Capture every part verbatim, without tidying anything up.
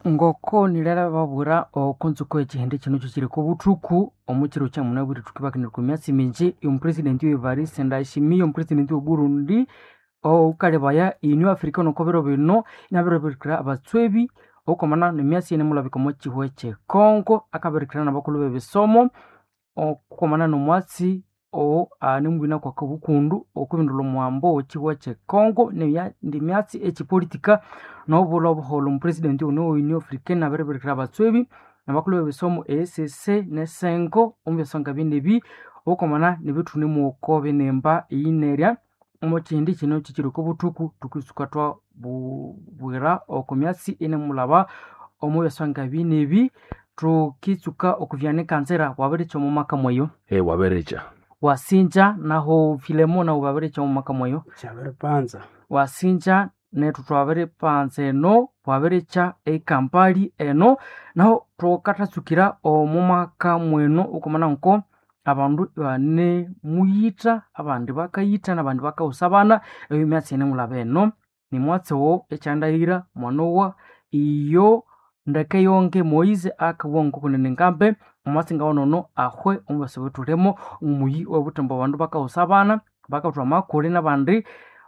ngoko nilera babura okonzuko ekihende kino kiri ku butuku omukiro kya munabwire tukibakinira ku myasi mingi omupresident Evariste Ndayishimiye omupresident wa Burundi okalebaya inu Afrika nokobero bino nabirebekira abatswebi okomana nemyasi ene mulabika mu kihwe kye Kongo akaberekira nabakulu bebisomo okomana nomwatsi o animbwina kwa kabukundu okubindula mwambo kihwe kye Kongo ne ndi myatsi ekipolitika nobulo buholo omupresident uno Union Africaine nabirebekira abatswebi nabakulu bebisomo E S C ne Sengo ombesanga binebi okomana nebitune mu okobe nemba inerya omukindi kino kikiri ku butuku tukisuka twa bwira okomyasi ene mulaba omuyasanga binebi tukitsuka okuvyane kanzera waberecha mu maka moyo eh waberecha wasinja naho Filemona waberecha mu maka moyo chabere panza wasinja netu twabere panze no waberecha e kampali eno naho twokatatsukira omumaka mweno ukomana nko abandu bane muyita abandi bakayita nabandi bakausabana ebimyatsi ene mulabeno ni mwatsewo echandahira mwanowa iyo ndeke yonke Moize akabongo kunene ngambe omwatsi ngawonono ahwe ombase wetulemo umuyi obutembo abandu bakausabana bakatwa makole nabandi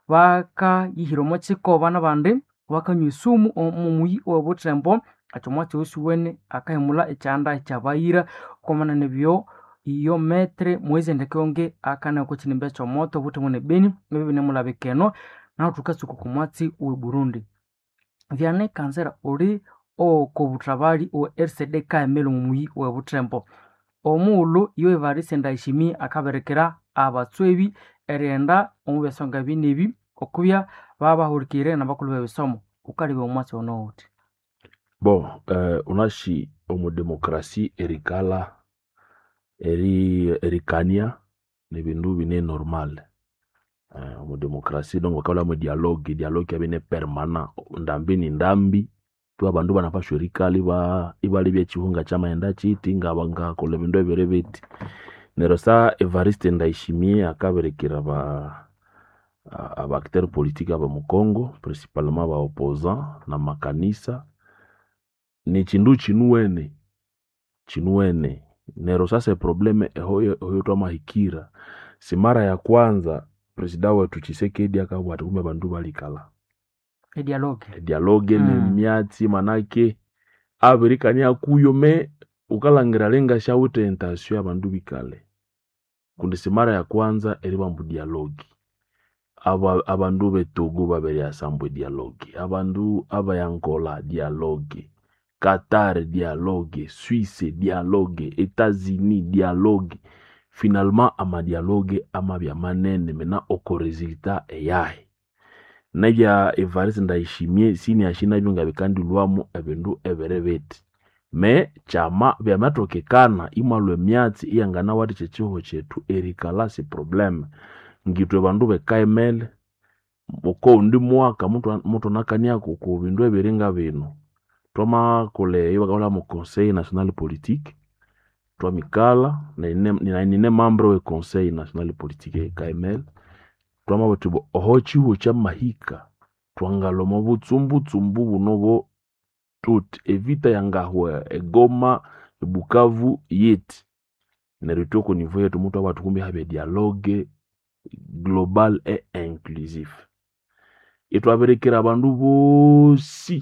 baka yihiro mochiko bana bandi bakanyusumu omumuyi obutembo achomwatsi usuwene akahemula echanda echabayira komana nebyo iyo metre Moize ndeke yonke akana ko kinimbe cho moto butembo ne beni nebine mulabekeno na tukasuku kumwatsi we Burundi vyane kanzera uri o kobutrabali o R C D K emelo mumuyi we butembo omulu iyo Evariste Ndayishimiye akaberekera abatswebi erenda omubesonga binebi okubya babahurikire nabakulu bebisomo ukalibe omwatsi onoti bon euh, unashi omudemokrasi erikala eri erikania ne bindu bine normal uh, omudemokrasi donc wakala mu dialogue dialogue abine permanent ndambi ni ndambi tu abandu banapashwe erikali ba ibali bya chihunga chama enda chiti ngabanga kole bindu ebirebeti nerosa Evariste Ndayishimiye akaberekera ba abacteurs politiques aba mu Congo principalement ba opposants na makanisa ni chindu chinuwene chinuwene nerosa se probleme ehoyo ehoyo twa hikira si mara ya kwanza president wetu Tshisekedi akabwata kumbe bandu balikala e dialogue e dialogue mm. ni myatsi manake abirikania kuyo me ukalangira lenga shawute intention abandu bikale kundi si mara ya kwanza eri bambu dialogue aba abandu betogo babere asambu dialogue abandu abayangola dialogue Qatar dialogue Suisse dialogue États-Unis dialogue finalement ama dialogue ama bya manene mena oko resultat eyahe nabya Evariste Ndayishimiye sini ashina byunga bikandulwamo ebindu eberebeti me chama byamatokekana imalwe myatsi iyangana wati chechiho chetu erikala si problem ngitwe bandu bekaimele uko ndi mwaka mtu mtu nakania ku bindu ebiringa bino toma kole ibakala mu Conseil National Politique twa mikala na ine ine membre we Conseil National Politique K M L twa mabutubo ohochi ho cha mahika twangalo mu butsumbu tsumbu bunobo tout evita yangahwe egoma Bukavu yet nerito ko niveau yetu mutu abatu kumbi habe dialogue global et inclusif etwa berekera abandu bosi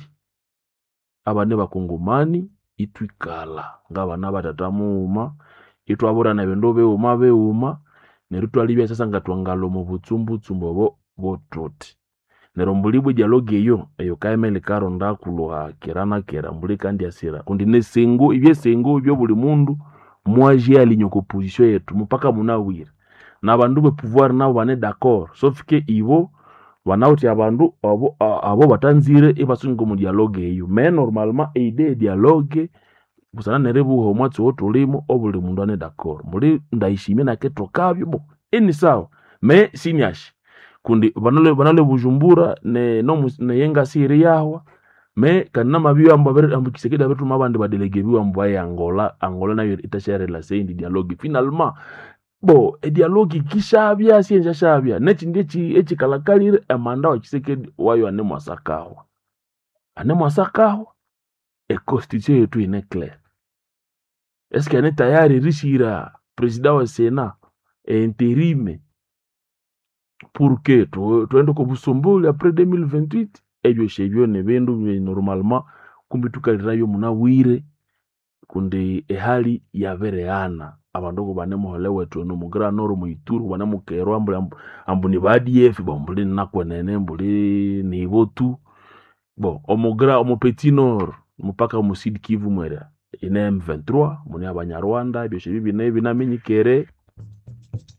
abane bakongomani itwikala ngabana batatamuma itwabura na bendo beuma beuma nerito alibya sasa ngatwangalo mu butsumbu tsumbo bo bototi nerombulibwe dialogue yo eyo kaemele karonda kuloha kerana kera mbuli kandi asira kundi ne sengo ibye sengo ibyo buli mundu mwaje alinyo ko position yetu mpaka munawira na abandu be pouvoir nabo bane d'accord sauf que ibo banauti abandu abo abo batanzire ibasungo mu dialogue eyo mais normalement ide dialogue busana nerebu ho mwatsi wotulimo obuli mundu ane d'accord muri Ndayishimiye na keto kabyo bo eni sawa mais sinyashi kundi banale banale Bujumbura ne no ne yenga siri yawa me kanna mabiyo amba bere ambu Tshisekedi abetu mabandi badelege biwa mbu ya Angola Angola nayo itashare la sendi dialogue finalement bo e dialogue kishabya sienja shabya nechi ndechi echi kalakalire amanda wa Tshisekedi wayo ane mwasakawa ane mwasakawa e constitution yetu ine clair. Eske ane tayari rishira presida wa sena e interime pour que tuende ko busomboli après deux mille vingt-huit ebyo shebyo ne bindu normalement kumbi tukalirayo munawire kundi ehali yavereana abandogo bane muhole wetu no mugira noro muituru bane mukero ambuli ambuni ba D F bombuli nakwenene mbuli ni botu bon omugira omu Petit Nord mupaka mu Sud Kivu mwera ine M vingt-trois muni abanyarwanda ebyo shebi bine binamenyikere